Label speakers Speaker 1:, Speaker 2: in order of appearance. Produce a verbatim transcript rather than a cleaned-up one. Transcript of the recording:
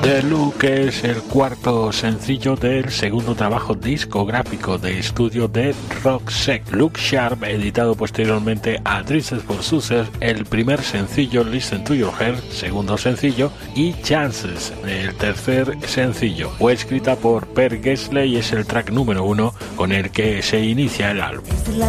Speaker 1: The Look es el cuarto sencillo del segundo trabajo discográfico de estudio de Roxette. Look Sharp, editado posteriormente a Dresses for Success, el primer sencillo, Listen to Your Heart, segundo sencillo, y Chances, el tercer sencillo. Fue escrita por Per Gessle y es el track número uno con el que se inicia el álbum.